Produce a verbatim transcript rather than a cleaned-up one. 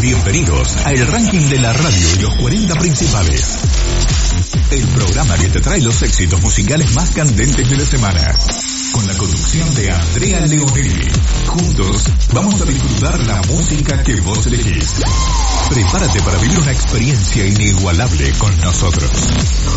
Bienvenidos a el ranking de la radio y los cuarenta principales. El programa que te trae los éxitos musicales más candentes de la semana. Con la conducción de Andrea Leonelli. Juntos vamos a disfrutar la música que vos elegís. Prepárate para vivir una experiencia inigualable con nosotros.